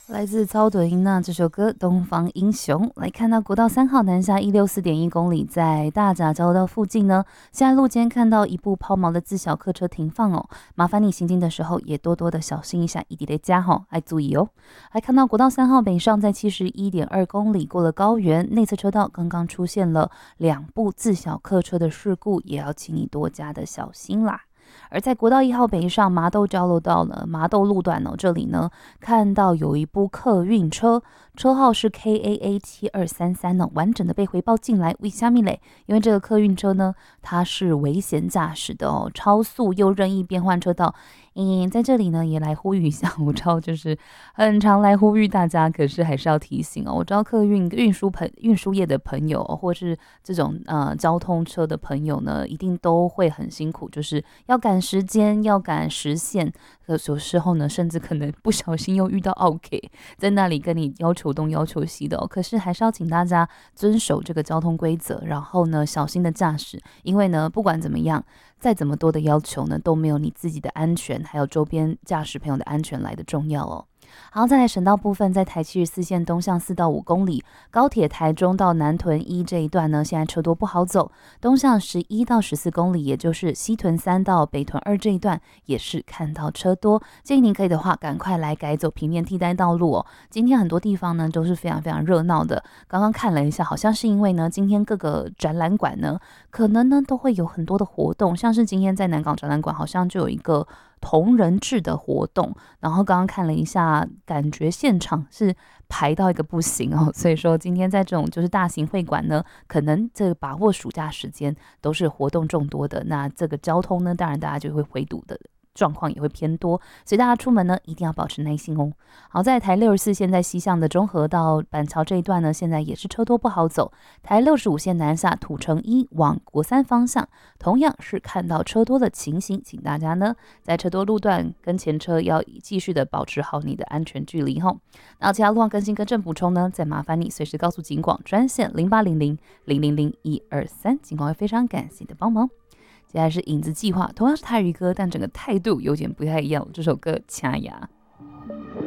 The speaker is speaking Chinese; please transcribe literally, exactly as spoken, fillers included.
来自超短音娜这首歌《东方英雄》。来看到国道三号南下一六四点一公里，在大甲交流道附近呢，现在路肩看到一部抛锚的自小客车停放哦，麻烦你行进的时候也多多的小心一下，一定得加哈，爱注意哦。还看到国道三号北上在七十一点二公里过了高原，内侧车道刚刚出现了两部自小客车的事故，也要请你多加的小心啦。而在国道一号北上麻豆交流道呢，麻豆路段哦，这里呢看到有一部客运车，车号是 K A A 七二三三呢，完整的被回报进来。为虾米嘞？因为这个客运车呢，它是危险驾驶的哦，超速又任意变换车道。嗯，在这里呢也来呼吁一下，我知道就是很常来呼吁大家，可是还是要提醒哦。我知道客运运输朋运输业的朋友、哦，或是这种呃交通车的朋友呢，一定都会很辛苦，就是要赶时间，要赶时限。有时候呢，甚至可能不小心又遇到 OK， 在那里跟你要求东要求西的哦。可是还是要请大家遵守这个交通规则，然后呢小心的驾驶，因为呢不管怎么样。再怎么多的要求呢，都没有你自己的安全，还有周边驾驶朋友的安全来的重要哦。好，再来省道部分，在台七十四线东向四到五公里，高铁台中到南屯一这一段呢，现在车多不好走。东向十一到十四公里，也就是西屯三到北屯二这一段，也是看到车多。建议您可以的话，赶快来改走平面替代道路哦。今天很多地方呢都是非常非常热闹的。刚刚看了一下，好像是因为呢，今天各个展览馆呢，可能呢都会有很多的活动，像是今天在南港展览馆，好像就有一个同人志的活动，然后刚刚看了一下，感觉现场是排到一个不行哦，所以说今天在这种就是大型会馆呢，可能这个把握暑假时间都是活动众多的，那这个交通呢，当然大家就会回堵的状况也会偏多，所以大家出门呢一定要保持耐心哦。好，在台六十四线在西向的中和到板桥这一段呢，现在也是车多不好走。台六十五线南下土城一往国三方向，同样是看到车多的情形，请大家呢在车多路段跟前车要继续的保持好你的安全距离哈。那其他路况更新跟正补充呢，再麻烦你随时告诉警广专线零八零零零零零一二三，警广会非常感谢你的帮忙。接下来是影子计划，同样是台语歌，但整个态度有点不太一样。这首歌《掐牙》。